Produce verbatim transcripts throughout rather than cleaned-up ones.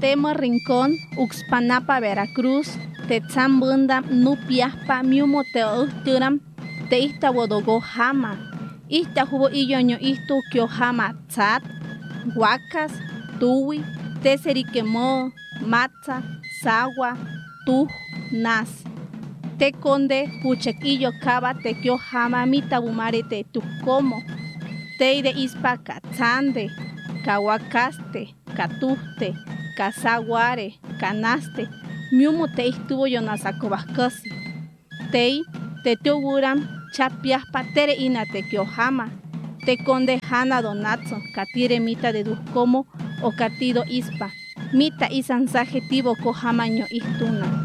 Tema Rincón, Uxpanapa, Veracruz, Tetzambunda, Nupiaspa, Miumo Teoturam, Teista Bodogo Jama, Ista Jubo Iyoño Istu Kyo Jama Tzat, Huacas, Tuwi, Teseriquemo, Matza, Sagua, Tuj, Nas. Te conde, Puchequillo Caba, Te Kyo Jama, Mitabumare Te Tucomo, Teide Ispa Catzande, Cahuacaste, Catufte, Cazaguare, Canaste, Miumo te estuvo Yonasacobascasi. Tei, te teoguram, Chapiaspa, Tere Ina te Kyohama, te conde Hana Donatso, Catire Mita de Duscomo o Catido Ispa, Mita Isansaje Tibo Kohamaño Istuna.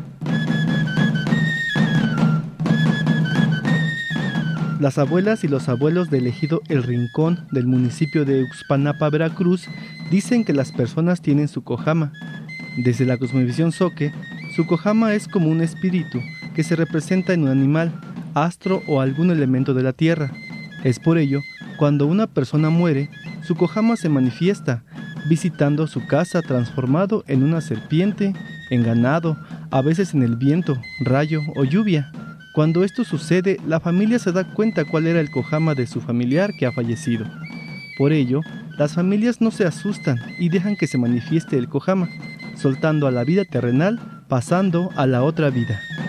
Las abuelas y los abuelos del ejido El Rincón del municipio de Uxpanapa, Veracruz, dicen que las personas tienen su cojama. Desde la cosmovisión Zoque, su cojama es como un espíritu que se representa en un animal, astro o algún elemento de la tierra. Es por ello, cuando una persona muere, su cojama se manifiesta, visitando su casa transformado en una serpiente, en ganado, a veces en el viento, rayo o lluvia. Cuando esto sucede, la familia se da cuenta cuál era el cojama de su familiar que ha fallecido. Por ello, las familias no se asustan y dejan que se manifieste el cojama, soltando a la vida terrenal, pasando a la otra vida.